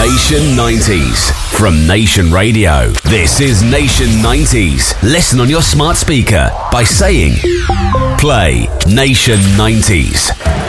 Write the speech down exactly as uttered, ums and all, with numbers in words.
Nation nineties. From Nation Radio, this is Nation nineties. Listen on your smart speaker by saying, play Nation nineties.